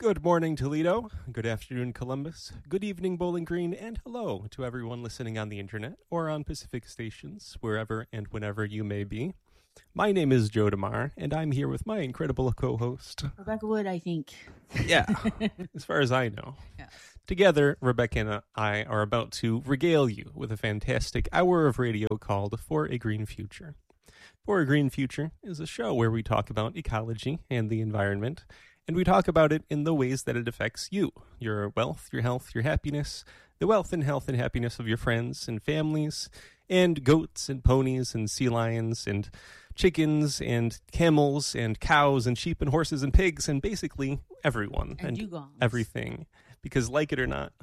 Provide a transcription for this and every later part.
Good morning, Toledo. Good afternoon, Columbus. Good evening, Bowling Green. And hello to everyone listening on the internet or on Pacific stations, wherever and whenever you may be. My name is Joe DeMar, and I'm here with my incredible co-host, Rebecca Wood, I think. Yeah, as far as I know. Yes. Together, Rebecca and I are about to regale you with a fantastic hour of radio called For a Green Future. For a Green Future is a show where we talk about ecology and the environment, and we talk about it in the ways that it affects you, your wealth, your health, your happiness, the wealth and health and happiness of your friends and families, and goats and ponies and sea lions and chickens and camels and cows and sheep and horses and pigs and basically everyone And dugongs. everything. Because like it or not,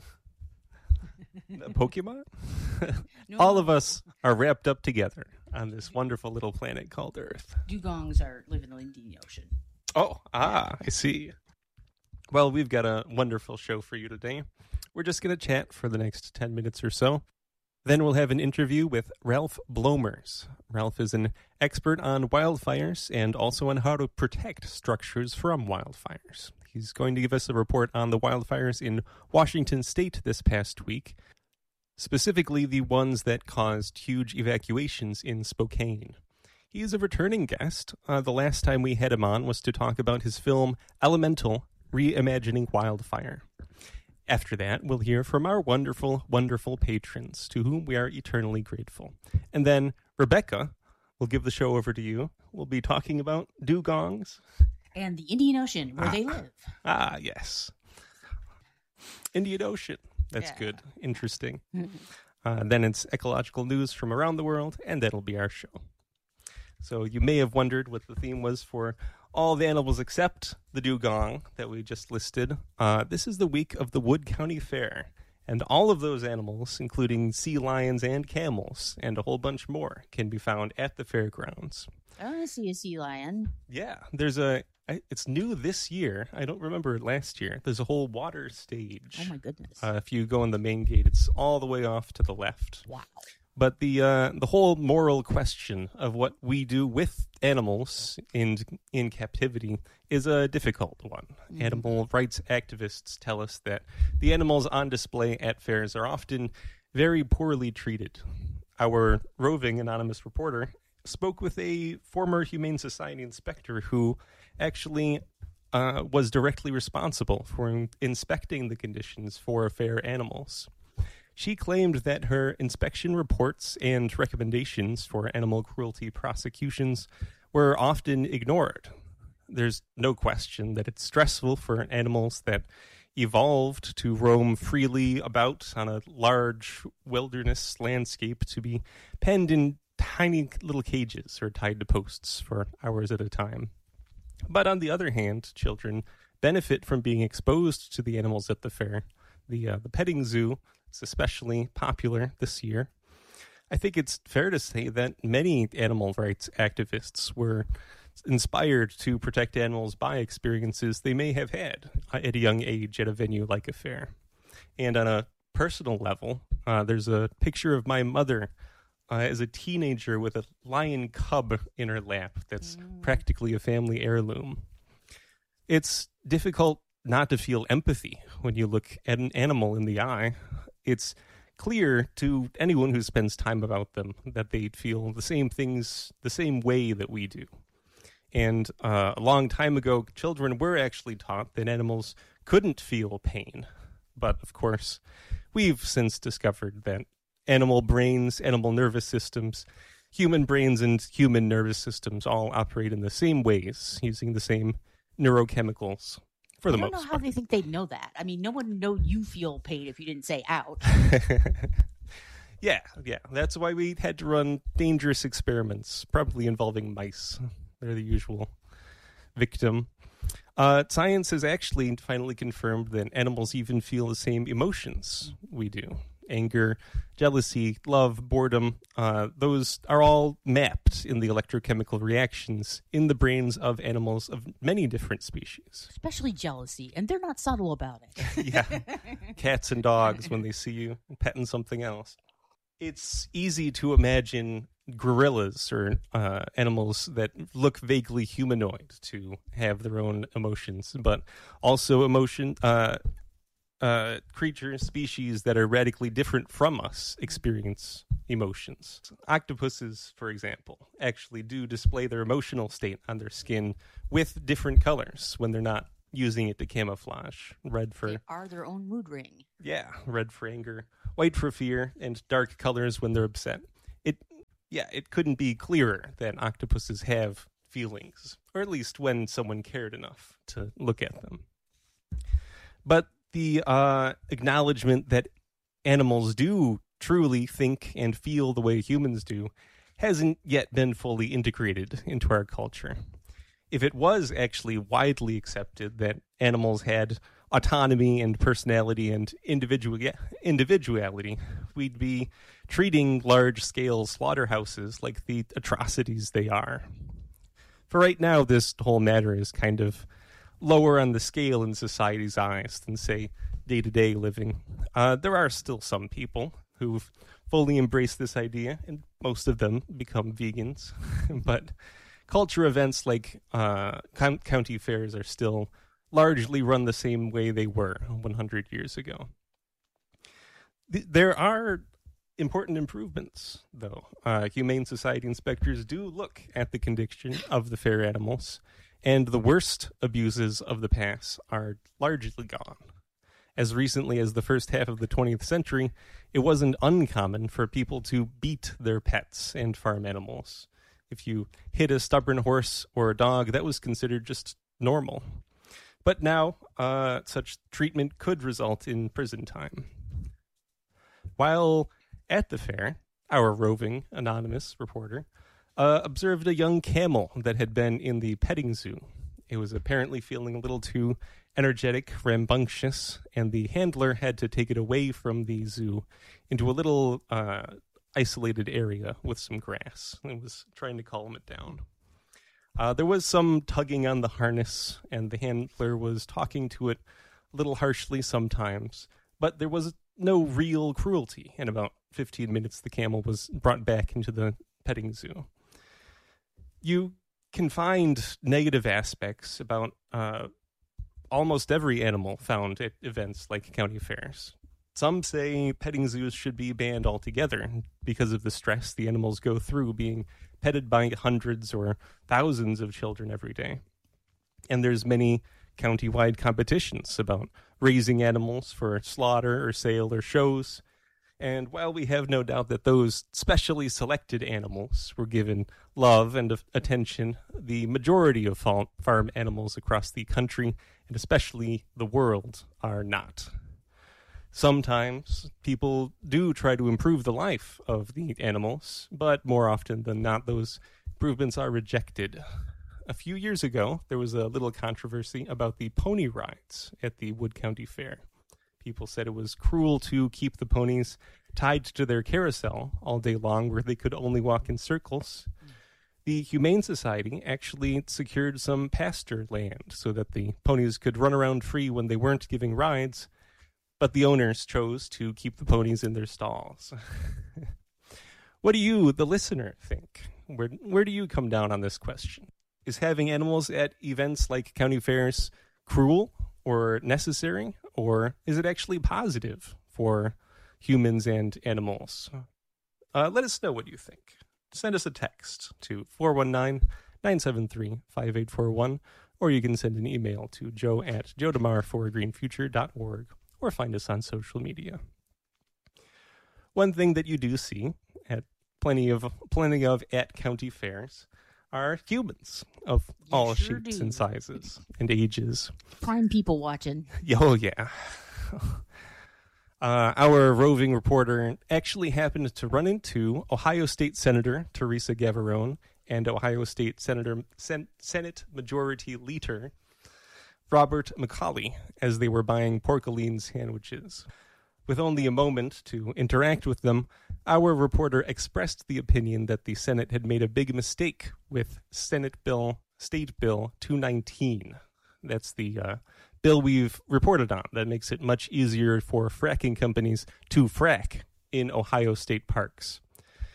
Pokemon, No. all of us are wrapped up together on this wonderful little planet called Earth. Dugongs live in the Indian Ocean. I see. Well, we've got a wonderful show for you today. We're just going to chat for the next 10 minutes or so. Then we'll have an interview with Ralph Blomers. Ralph is an expert on wildfires and also on how to protect structures from wildfires. He's going to give us a report on the wildfires in Washington State this past week, specifically the ones that caused huge evacuations in Spokane. He is a returning guest. The last time we had him on was to talk about his film Elemental, Reimagining Wildfire. After that, we'll hear from our wonderful, wonderful patrons, to whom we are eternally grateful. And then Rebecca will give the show over to you. We'll be talking about dugongs. And the Indian Ocean, where they live. Yes. Indian Ocean. That's Yeah. good. Interesting. Then it's ecological news from around the world, and that'll be our show. So you may have wondered what the theme was for all the animals except the dugong that we just listed. This is the week of the Wood County Fair, and all of those animals, including sea lions and camels, and a whole bunch more, can be found at the fairgrounds. I want to see a sea lion. Yeah, it's new this year. I don't remember it last year. There's a whole water stage. Oh, my goodness. If you go in the main gate, it's all the way off to the left. Wow. But the whole moral question of what we do with animals in captivity is a difficult one. Mm-hmm. Animal rights activists tell us that the animals on display at fairs are often very poorly treated. Our roving anonymous reporter spoke with a former Humane Society inspector who actually was directly responsible for inspecting the conditions for fair animals. She claimed that her inspection reports and recommendations for animal cruelty prosecutions were often ignored. There's no question that it's stressful for animals that evolved to roam freely about on a large wilderness landscape to be penned in tiny little cages or tied to posts for hours at a time. But on the other hand, children benefit from being exposed to the animals at the fair. The petting zoo is especially popular this year. I think it's fair to say that many animal rights activists were inspired to protect animals by experiences they may have had at a young age at a venue like a fair. And on a personal level, there's a picture of my mother as a teenager with a lion cub in her lap that's practically a family heirloom. It's difficult not to feel empathy when you look at an animal in the eye. It's clear to anyone who spends time about them that they feel the same things the same way that we do. And a long time ago, children were actually taught that animals couldn't feel pain. But, of course, we've since discovered that animal brains, animal nervous systems, human brains and human nervous systems all operate in the same ways, using the same neurochemicals for the most I don't know how part. they think they'd know that. I mean, no one would know you feel pain if you didn't say ouch. Yeah. That's why we had to run dangerous experiments, probably involving mice. They're the usual victim. Science has actually finally confirmed that animals even feel the same emotions we do. Anger, jealousy, love, boredom, those are all mapped in the electrochemical reactions in the brains of animals of many different species. Especially jealousy. And they're not subtle about it. Yeah, cats and dogs when they see you petting something else. It's easy to imagine gorillas or animals that look vaguely humanoid to have their own emotions, but also creatures, species that are radically different from us experience emotions. Octopuses, for example, actually do display their emotional state on their skin with different colors when they're not using it to camouflage. Red for They are their own mood ring. yeah, red for anger, white for fear, and dark colors when they're upset. It couldn't be clearer that octopuses have feelings, or at least when someone cared enough to look at them. But the acknowledgement that animals do truly think and feel the way humans do hasn't yet been fully integrated into our culture. If it was actually widely accepted that animals had autonomy and personality and individuality, we'd be treating large-scale slaughterhouses like the atrocities they are. For right now, this whole matter is kind of lower on the scale in society's eyes than, say, day-to-day living. There are still some people who've fully embraced this idea, and most of them become vegans. But culture events like county fairs are still largely run the same way they were 100 years ago. There are important improvements, though. Humane Society inspectors do look at the condition of the fair animals, and the worst abuses of the past are largely gone. As recently as the first half of the 20th century, it wasn't uncommon for people to beat their pets and farm animals. If you hit a stubborn horse or a dog, that was considered just normal. But now, such treatment could result in prison time. While at the fair, our roving anonymous reporter observed a young camel that had been in the petting zoo. It was apparently feeling a little too energetic, rambunctious, and the handler had to take it away from the zoo into a little isolated area with some grass. It was trying to calm it down. There was some tugging on the harness, and the handler was talking to it a little harshly sometimes, but there was no real cruelty. In about 15 minutes, the camel was brought back into the petting zoo. You can find negative aspects about almost every animal found at events like county fairs. Some say petting zoos should be banned altogether because of the stress the animals go through being petted by hundreds or thousands of children every day. And there's many county-wide competitions about raising animals for slaughter or sale or shows. And while we have no doubt that those specially selected animals were given love and attention, the majority of farm animals across the country, and especially the world, are not. Sometimes people do try to improve the life of the animals, but more often than not, those improvements are rejected. A few years ago, there was a little controversy about the pony rides at the Wood County Fair. People said it was cruel to keep the ponies tied to their carousel all day long where they could only walk in circles. The Humane Society actually secured some pasture land so that the ponies could run around free when they weren't giving rides, but the owners chose to keep the ponies in their stalls. What do you, the listener, think? Where do you come down on this question? Is having animals at events like county fairs cruel or necessary, or is it actually positive for humans and animals? Let us know what you think. Send us a text to 419-973-5841, or you can send an email to joe@joedemar4greenfuture.org, or find us on social media. One thing that you do see at plenty of at county fairs are humans of all sure shapes do. and sizes and ages. Prime people watching. Oh, yeah. Our roving reporter actually happened to run into Ohio State Senator Teresa Gavarone and Ohio State Senate Majority Leader Robert McCauley as they were buying porcolaine sandwiches. With only a moment to interact with them, our reporter expressed the opinion that the Senate had made a big mistake with State Bill 219. That's the bill we've reported on that makes it much easier for fracking companies to frack in Ohio state parks.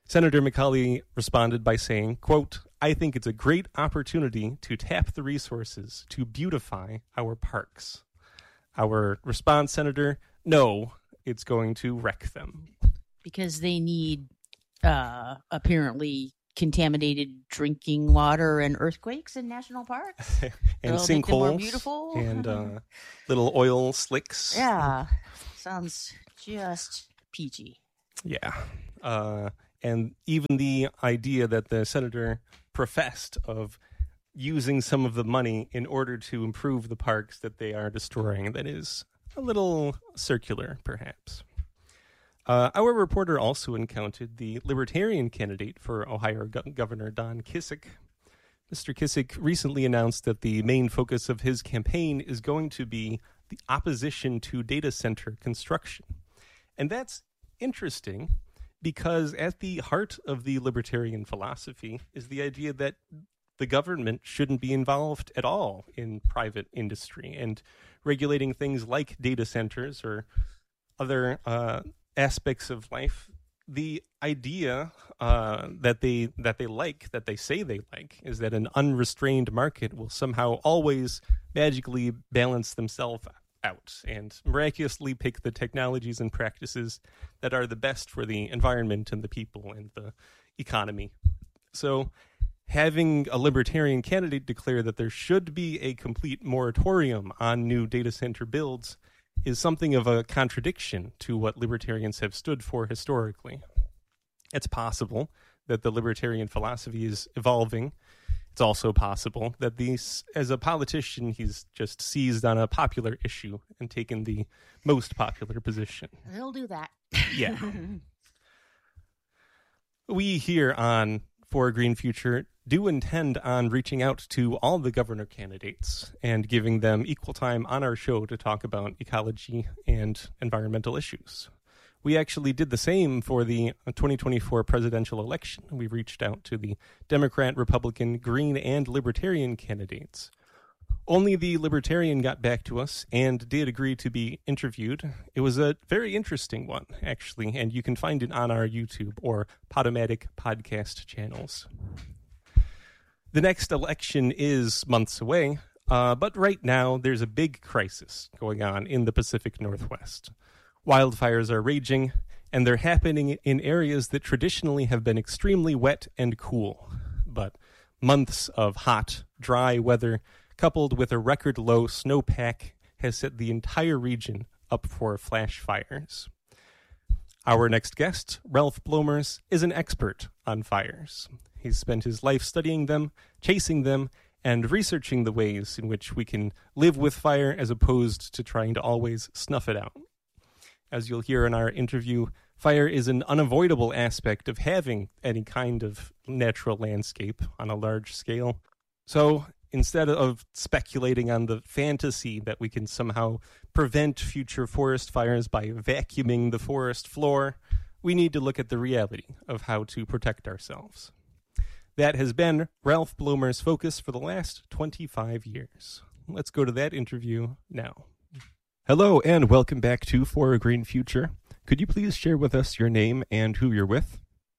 Senator McCauley responded by saying, quote, "I think it's a great opportunity to tap the resources to beautify our parks." Our response, Senator, no, it's going to wreck them. Because they need apparently contaminated drinking water and earthquakes in national parks. And It'll make them more sinkholes beautiful. and little oil slicks. Yeah, sounds just peachy. Yeah. And even the idea that the senator professed of using some of the money in order to improve the parks that they are destroying, that is a little circular, perhaps. Our reporter also encountered the Libertarian candidate for Ohio Governor Don Kissick. Mr. Kissick recently announced that the main focus of his campaign is going to be the opposition to data center construction. And that's interesting because at the heart of the libertarian philosophy is the idea that the government shouldn't be involved at all in private industry and regulating things like data centers or other aspects of life. The idea that they say they like, is that an unrestrained market will somehow always magically balance themselves out and miraculously pick the technologies and practices that are the best for the environment and the people and the economy. So having a libertarian candidate declare that there should be a complete moratorium on new data center builds is something of a contradiction to what libertarians have stood for historically. It's possible that the libertarian philosophy is evolving. It's also possible that as a politician, he's just seized on a popular issue and taken the most popular position. He'll do that. Yeah. We here on For a Green Future do intend on reaching out to all the governor candidates and giving them equal time on our show to talk about ecology and environmental issues. We actually did the same for the 2024 presidential election. We reached out to the Democrat, Republican, Green, and Libertarian candidates. Only the Libertarian got back to us and did agree to be interviewed. It was a very interesting one, actually, and you can find it on our YouTube or Podomatic podcast channels. The next election is months away, but right now there's a big crisis going on in the Pacific Northwest. Wildfires are raging, and they're happening in areas that traditionally have been extremely wet and cool. But months of hot, dry weather, coupled with a record low snowpack, has set the entire region up for flash fires. Our next guest, Ralph Blomers, is an expert on fires. He's spent his life studying them, chasing them, and researching the ways in which we can live with fire as opposed to trying to always snuff it out. As you'll hear in our interview, fire is an unavoidable aspect of having any kind of natural landscape on a large scale. So instead of speculating on the fantasy that we can somehow prevent future forest fires by vacuuming the forest floor, we need to look at the reality of how to protect ourselves. That has been Ralph Blomers' focus for the last 25 years. Let's go to that interview now. Hello, and welcome back to For a Green Future. Could you please share with us your name and who you're with?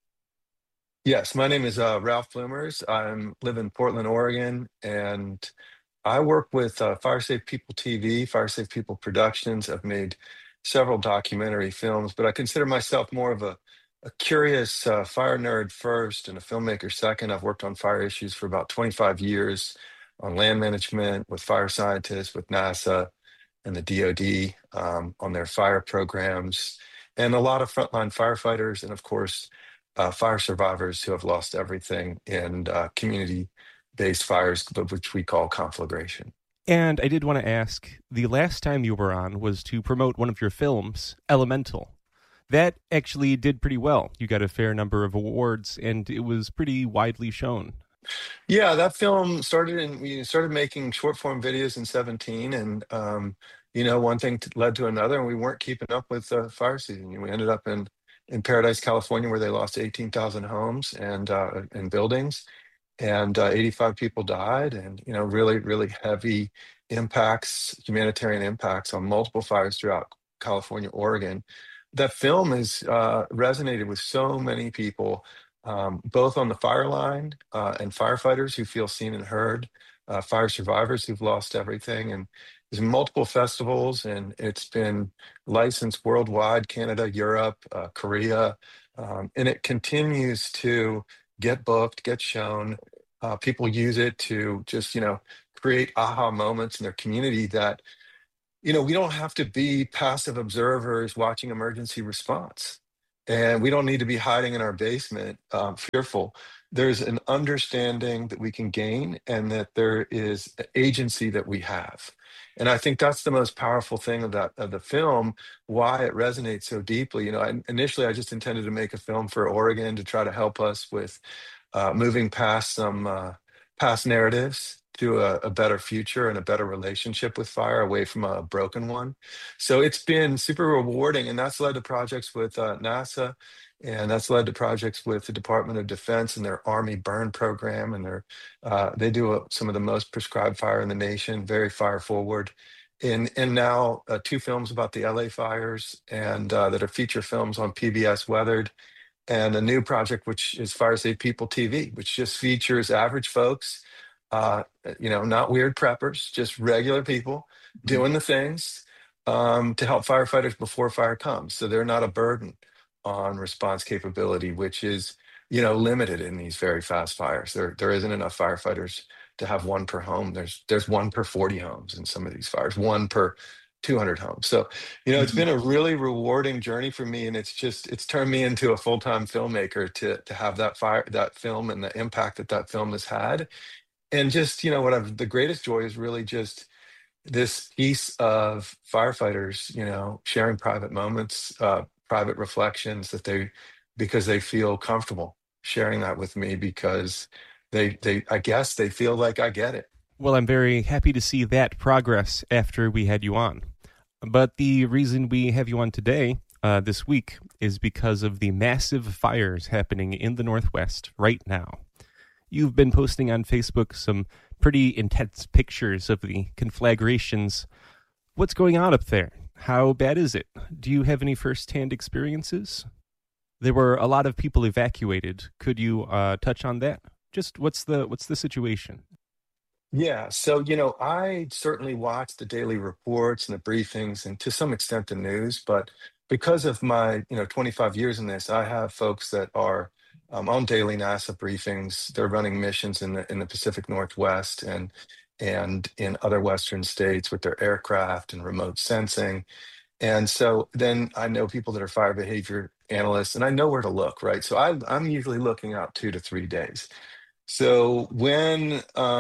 Yes, my name is Ralph Blomers. I live in Portland, Oregon, and I work with Fire Safe People TV, Fire Safe People Productions. I've made several documentary films, but I consider myself more of a curious fire nerd first and a filmmaker second. I've worked on fire issues for about 25 years on land management, with fire scientists, with NASA and the DoD on their fire programs, and a lot of frontline firefighters, and of course, fire survivors who have lost everything in community-based fires, which we call conflagration. And I did want to ask, the last time you were on was to promote one of your films, Elemental. That actually did pretty well. You got a fair number of awards, and it was pretty widely shown. Yeah, that film we started making short form videos in 2017, and one thing led to another, and we weren't keeping up with fire season. We ended up in Paradise, California, where they lost 18,000 homes and buildings, and 85 people died, and really, really heavy impacts, humanitarian impacts on multiple fires throughout California, Oregon. that film has resonated with so many people, both on the fire line and firefighters who feel seen and heard, fire survivors who've lost everything. And there's multiple festivals, and it's been licensed worldwide, Canada, Europe, Korea, and it continues to get booked, get shown. People use it to just, create aha moments in their community that we don't have to be passive observers watching emergency response. And we don't need to be hiding in our basement, fearful. There's an understanding that we can gain and that there is agency that we have. And I think that's the most powerful thing of the film, why it resonates so deeply. Initially I just intended to make a film for Oregon to try to help us with moving past some past narratives to a better future and a better relationship with fire away from a broken one. So it's been super rewarding, and that's led to projects with NASA, and that's led to projects with the Department of Defense and their Army Burn program, and they do some of the most prescribed fire in the nation, very fire forward. And now two films about the LA fires, and that are feature films on PBS Weathered, and a new project which is Fire Safe People TV, which just features average folks, not weird preppers, just regular people doing the things to help firefighters before fire comes. So they're not a burden on response capability, which is, limited in these very fast fires. There isn't enough firefighters to have one per home. There's one per 40 homes in some of these fires, one per 200 homes. So, it's been a really rewarding journey for me, and it's turned me into a full-time filmmaker to have that film and the impact that film has had. And just, the greatest joy is really just this piece of firefighters, sharing private moments, private reflections because they feel comfortable sharing that with me because I guess they feel like I get it. Well, I'm very happy to see that progress after we had you on. But the reason we have you on today, this week, is because of the massive fires happening in the Northwest right now. You've been posting on Facebook some pretty intense pictures of the conflagrations. What's going on up there? How bad is it? Do you have any first-hand experiences? There were a lot of people evacuated. Could you touch on that? Just what's the situation? Yeah, so I certainly watch the daily reports and the briefings and to some extent the news, but because of my 25 years in this, I have folks that are on daily NASA briefings. They're running missions in the Pacific Northwest and in other Western states with their aircraft and remote sensing. And so then I know people that are fire behavior analysts, and I know where to look, right? So I'm usually looking out 2 to 3 days. So when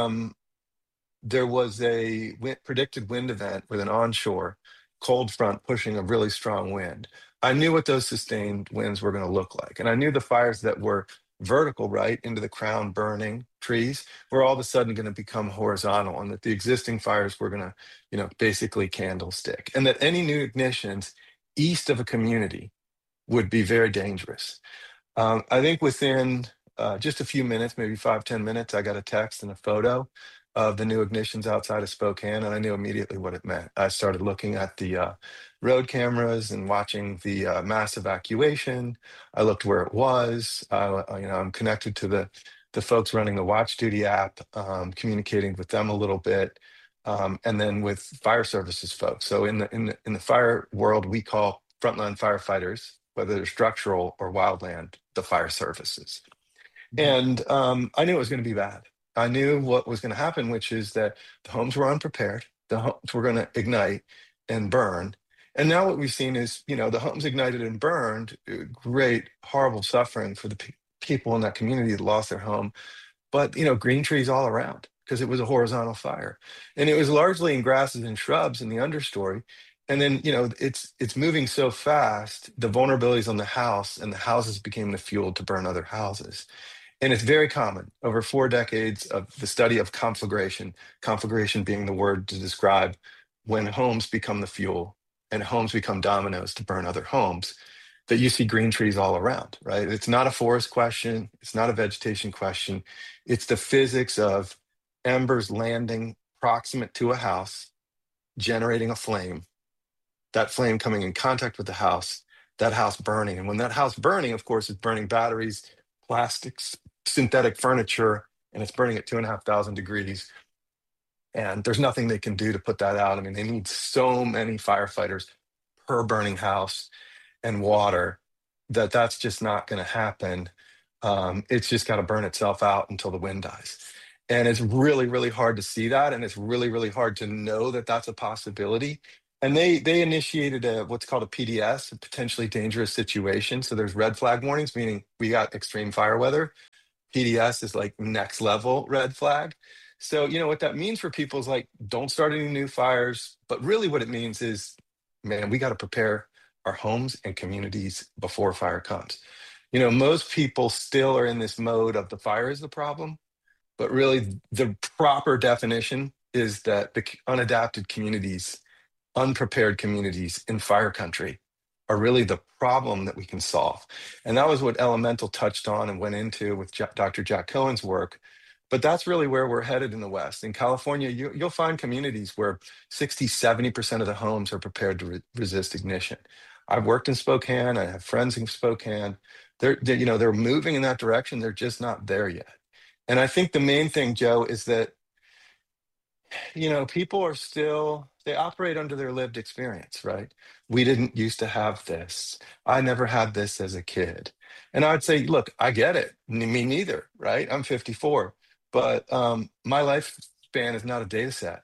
there was a predicted wind event with an onshore cold front pushing a really strong wind, I knew what those sustained winds were going to look like. And I knew the fires that were vertical, right, into the crown burning trees, were all of a sudden going to become horizontal, and that the existing fires were going to, basically candlestick. And that any new ignitions east of a community would be very dangerous. I think within just a few minutes, maybe 5, 10 minutes, I got a text and a photo of the new ignitions outside of Spokane, and I knew immediately what it meant. I started looking at the road cameras and watching the mass evacuation. I looked where it was. I'm connected to the folks running the Watch Duty app, communicating with them a little bit, and then with fire services folks. So in the fire world, we call frontline firefighters, whether they're structural or wildland, the fire services. And I knew it was going to be bad. I knew what was going to happen, which is that the homes were unprepared. The homes were going to ignite and burn. And now what we've seen is, the homes ignited and burned, great, horrible suffering for the people in that community that lost their home. But, green trees all around because it was a horizontal fire. And it was largely in grasses and shrubs in the understory. And then, it's moving so fast, the vulnerabilities on the house and the houses became the fuel to burn other houses. And it's very common over 4 decades of the study of conflagration being the word to describe when homes become the fuel and homes become dominoes to burn other homes, that you see green trees all around, right? It's not a forest question. It's not a vegetation question. It's the physics of embers landing proximate to a house, generating a flame, that flame coming in contact with the house, that house burning. And when that house burning, of course, it's burning batteries, plastics, synthetic furniture, and it's burning at 2,500 degrees. And there's nothing they can do to put that out. I mean, they need so many firefighters per burning house and water that that's just not going to happen. It's just got to burn itself out until the wind dies. And it's really, really hard to see that. And it's really, really hard to know that that's a possibility. And they initiated what's called a PDS, a potentially dangerous situation. So there's red flag warnings, meaning we got extreme fire weather. PDS is like next level red flag. So, what that means for people is like, don't start any new fires. But really, what it means is, man, we got to prepare our homes and communities before fire comes. Most people still are in this mode of the fire is the problem, but really the proper definition is that the unadapted communities, unprepared communities in fire country are really the problem that we can solve. And that was what Elemental touched on and went into with Dr. Jack Cohen's work. But that's really where we're headed in the West. In California, you'll find communities where 60, 70% of the homes are prepared to resist ignition. I've worked in Spokane. I have friends in Spokane. They're moving in that direction. They're just not there yet. And I think the main thing, Joe, is that people are still, they operate under their lived experience, right? We didn't used to have this. I never had this as a kid. And I'd say, look, I get it. Me neither, right? I'm 54, but my lifespan is not a data set.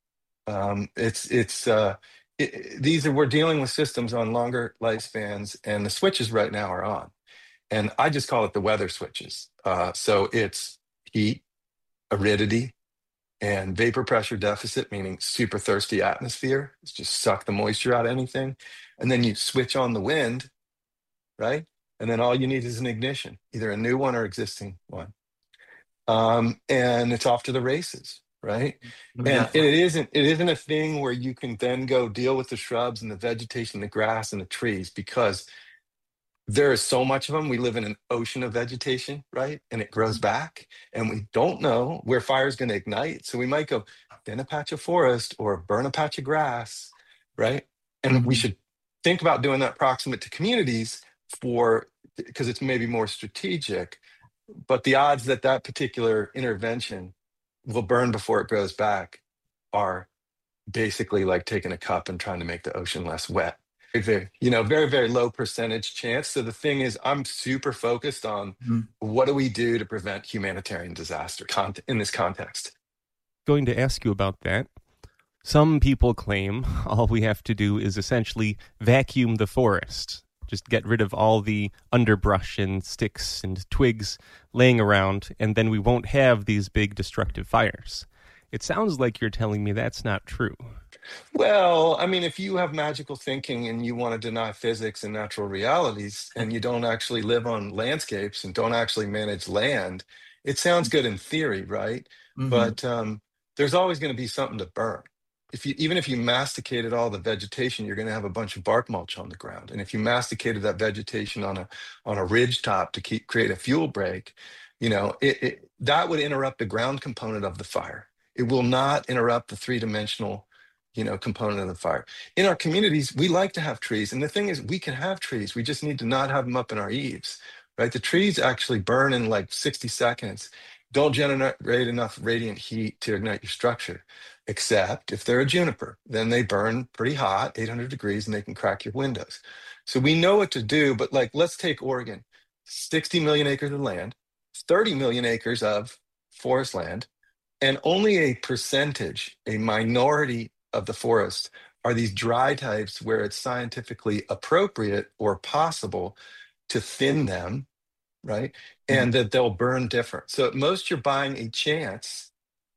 We're dealing with systems on longer lifespans, and the switches right now are on. And I just call it the weather switches. So it's heat, aridity, and vapor pressure deficit, meaning super thirsty atmosphere. It's just suck the moisture out of anything. And then you switch on the wind, right? And then all you need is an ignition, either a new one or existing one. And it's off to the races, right? And it isn't a thing where you can then go deal with the shrubs and the vegetation, the grass and the trees, because there is so much of them. We live in an ocean of vegetation, right? And it grows back, and we don't know where fire is going to ignite. So we might go thin a patch of forest or burn a patch of grass, right? And we should think about doing that proximate to communities because it's maybe more strategic. But the odds that that particular intervention will burn before it grows back are basically like taking a cup and trying to make the ocean less wet. Very, very low percentage chance. So the thing is, I'm super focused on what do we do to prevent humanitarian disaster in this context. Going to ask you about that. Some people claim all we have to do is essentially vacuum the forest. Just get rid of all the underbrush and sticks and twigs laying around, and then we won't have these big destructive fires. It sounds like you're telling me that's not true. Well, I mean, if you have magical thinking and you want to deny physics and natural realities, and you don't actually live on landscapes and don't actually manage land, it sounds good in theory, right? But there's always going to be something to burn. Even if you masticated all the vegetation, you're going to have a bunch of bark mulch on the ground. And if you masticated that vegetation on a ridge top to create a fuel break, that would interrupt the ground component of the fire. It will not interrupt the three-dimensional component of the fire. In our communities, we like to have trees. And the thing is, we can have trees. We just need to not have them up in our eaves, right? The trees actually burn in like 60 seconds. Don't generate enough radiant heat to ignite your structure, except if they're a juniper. Then they burn pretty hot, 800 degrees, and they can crack your windows. So we know what to do, but let's take Oregon. 60 million acres of land, 30 million acres of forest land, and only a minority of the forest are these dry types where it's scientifically appropriate or possible to thin them, right? And that they'll burn different. So at most you're buying a chance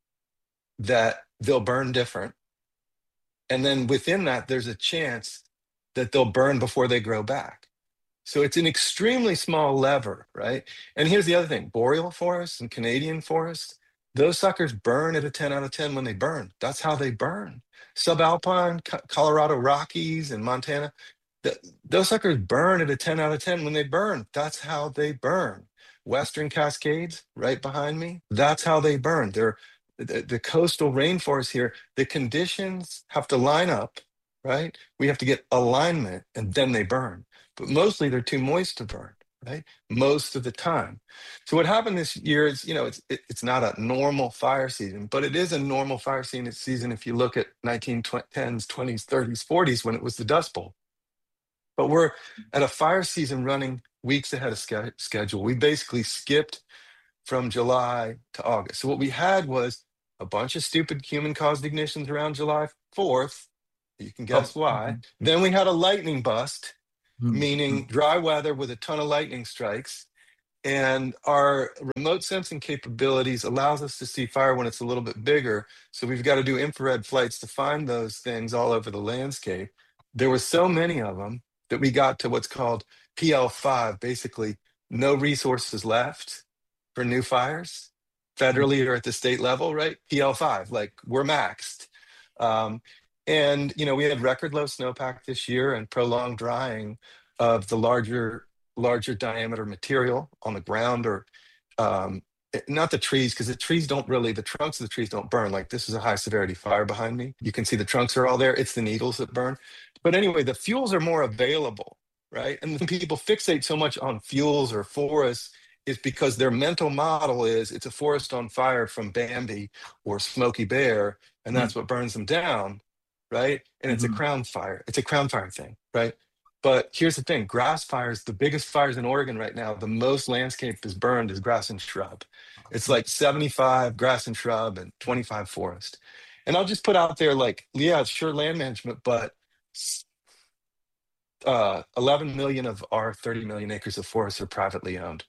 that they'll burn different. And then within that, there's a chance that they'll burn before they grow back. So it's an extremely small lever, right? And here's the other thing, boreal forests and Canadian forests, those suckers burn at a 10 out of 10 when they burn. That's how they burn. Subalpine, Colorado Rockies and Montana, those suckers burn at a 10 out of 10 when they burn. That's how they burn. Western Cascades, right behind me, that's how they burn. The coastal rainforest here, the conditions have to line up, right? We have to get alignment, and then they burn. but mostly they're too moist to burn, right? Most of the time. So what happened this year is, it's not a normal fire season, but it is a normal fire season if you look at 1910s, 20s, 30s, 40s when it was the Dust Bowl. But we're at a fire season running weeks ahead of schedule. We basically skipped from July to August. So what we had was a bunch of stupid human-caused ignitions around July 4th. You can guess why. Then we had a lightning bust, meaning dry weather with a ton of lightning strikes. And our remote sensing capabilities allows us to see fire when it's a little bit bigger. So we've got to do infrared flights to find those things all over the landscape. There were so many of them that we got to what's called PL5, basically no resources left for new fires, federally or at the state level, right? PL5, like we're maxed. And, we had record low snowpack this year and prolonged drying of the larger diameter material on the ground, or not the trees, because the trunks of the trees don't burn. Like, this is a high severity fire behind me. You can see the trunks are all there. It's the needles that burn. But anyway, the fuels are more available, right? And when people fixate so much on fuels or forests, is because their mental model is it's a forest on fire from Bambi or Smokey Bear, and that's what burns them down, right? And it's a crown fire. It's a crown fire thing, right? But here's the thing, grass fires, the biggest fires in Oregon right now, the most landscape is burned is grass and shrub. It's like 75 grass and shrub and 25 forest. And I'll just put out there, like, yeah, it's sure land management, but 11 million of our 30 million acres of forest are privately owned.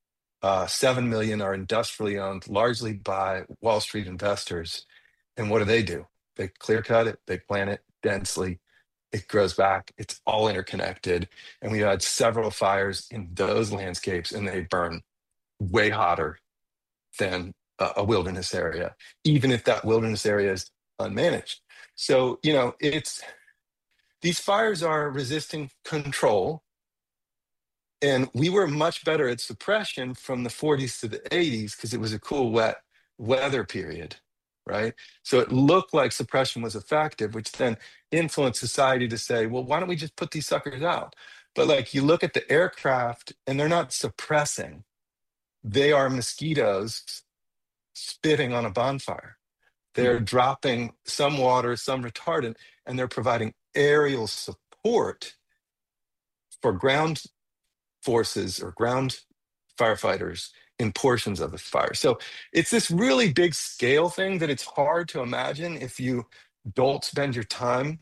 7 million are industrially owned, largely by Wall Street investors. And what do? They clear cut it, they plant it densely, it grows back, it's all interconnected. And we had several fires in those landscapes, and they burn way hotter than a wilderness area, even if that wilderness area is unmanaged. So, these fires are resisting control. And we were much better at suppression from the 40s to the 80s because it was a cool, wet weather period, right? So it looked like suppression was effective, which then influenced society to say, well, why don't we just put these suckers out? But like, you look at the aircraft and they're not suppressing. They are mosquitoes spitting on a bonfire. They're dropping some water, some retardant, and they're providing aerial support for ground forces or ground firefighters in portions of the fire. So it's this really big scale thing that it's hard to imagine if you don't spend your time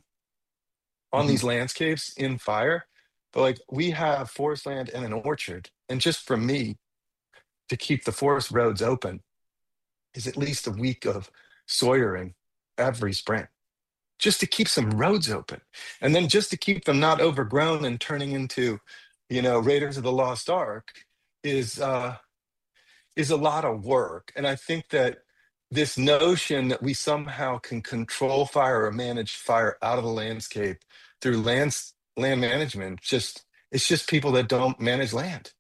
on these landscapes in fire. But like, we have forest land and an orchard, and just for me to keep the forest roads open is at least a week of sawyering every spring, just to keep some roads open. And then just to keep them not overgrown and turning into, Raiders of the Lost Ark is a lot of work. And I think that this notion that we somehow can control fire or manage fire out of the landscape through land management, it's just people that don't manage land.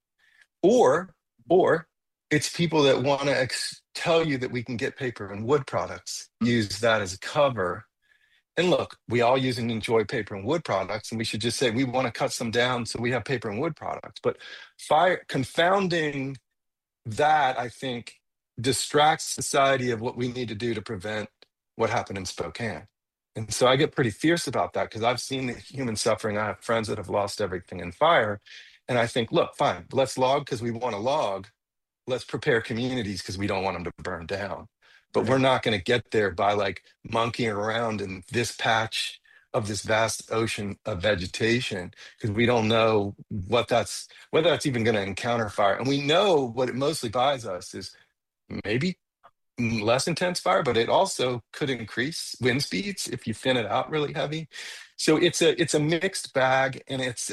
Or it's people that want to tell you that we can get paper and wood products, use that as a cover. And look, we all use and enjoy paper and wood products, and we should just say we want to cut some down so we have paper and wood products. But fire confounding that, I think, distracts society of what we need to do to prevent what happened in Spokane. And so I get pretty fierce about that because I've seen the human suffering. I have friends that have lost everything in fire. And I think, look, fine, let's log because we want to log. Let's prepare communities because we don't want them to burn down. But we're not going to get there by like monkeying around in this patch of this vast ocean of vegetation because we don't know whether that's even going to encounter fire. And we know what it mostly buys us is maybe less intense fire, but it also could increase wind speeds if you thin it out really heavy. So it's a mixed bag, and it's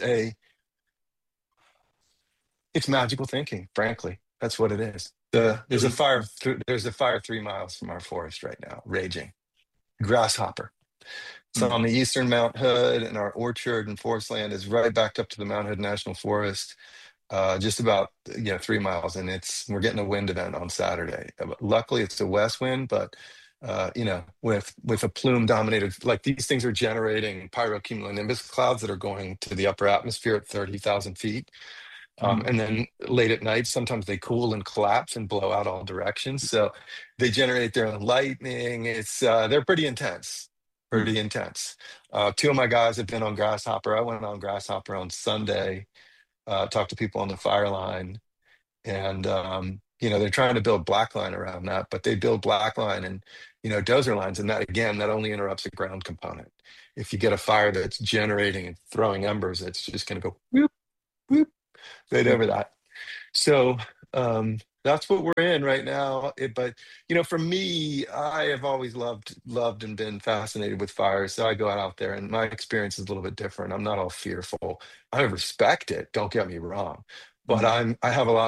magical thinking, frankly. That's what it is. There's a fire 3 miles from our forest right now, raging. Grasshopper. It's on the eastern Mount Hood, and our orchard and forest land is right back up to the Mount Hood National Forest, just about 3 miles. And we're getting a wind event on Saturday. Luckily, it's a west wind, but with a plume dominated, like these things are generating pyrocumulonimbus clouds that are going to the upper atmosphere at 30,000 feet. And then late at night, sometimes they cool and collapse and blow out all directions. So they generate their own lightning. They're pretty intense, pretty intense. Two of my guys have been on Grasshopper. I went on Grasshopper on Sunday, talked to people on the fire line, and they're trying to build blackline around that, but they build blackline and dozer lines, and that again, that only interrupts the ground component. If you get a fire that's generating and throwing embers, it's just going to go whoop, whoop, right over that. So that's what we're in right now. But for me, I have always loved and been fascinated with fires. So I go out there, and my experience is a little bit different. I'm not all fearful. I respect it. Don't get me wrong, but I have a lot